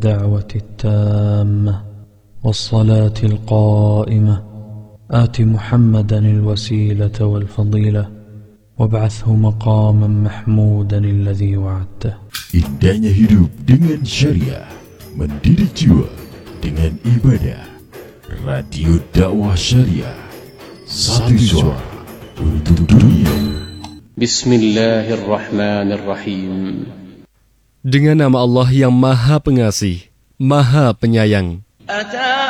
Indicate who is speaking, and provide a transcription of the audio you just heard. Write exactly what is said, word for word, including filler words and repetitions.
Speaker 1: الدعوة التامة والصلاة القائمة آت محمدا الوسيلة والفضيلة وابعثه مقاما محمودا الذي وعدته.
Speaker 2: Indahnya hidup dengan syariah, mendidik jiwa dengan ibadah. Radio Dakwah Syariah, satu suara untuk dunia.
Speaker 3: Bismillahirrahmanirrahim.
Speaker 4: Dengan nama Allah yang Maha Pengasih, Maha Penyayang.